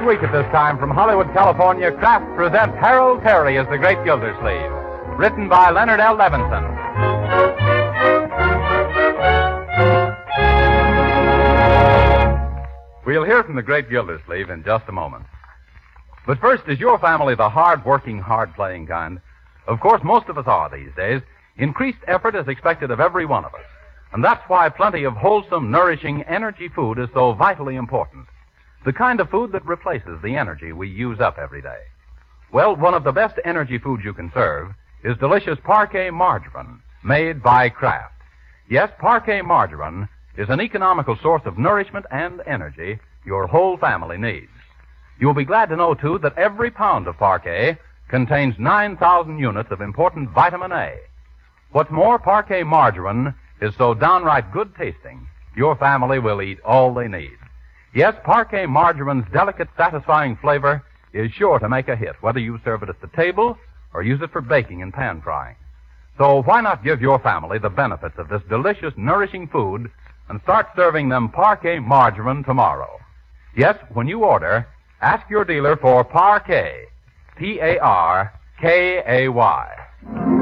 week at this time from Hollywood, California, Kraft presents Harold Perry as the Great Gildersleeve. Written by Leonard L. Levinson. We'll hear from the Great Gildersleeve in just a moment. But first, is your family the hard-working, hard-playing kind? Of course, most of us are these days. Increased effort is expected of every one of us. And that's why plenty of wholesome, nourishing energy food is so vitally important. The kind of food that replaces the energy we use up every day. Well, one of the best energy foods you can serve is delicious Parquet margarine, made by Kraft. Yes, Parquet margarine is an economical source of nourishment and energy your whole family needs. You'll be glad to know, too, that every pound of Parquet contains 9,000 units of important vitamin A. What's more, Parquet margarine is so downright good tasting, your family will eat all they need. Yes, Parquet margarine's delicate, satisfying flavor is sure to make a hit, whether you serve it at the table or use it for baking and pan frying. So why not give your family the benefits of this delicious, nourishing food and start serving them Parquet margarine tomorrow? Yes, when you order, ask your dealer for Parquet, Parkay.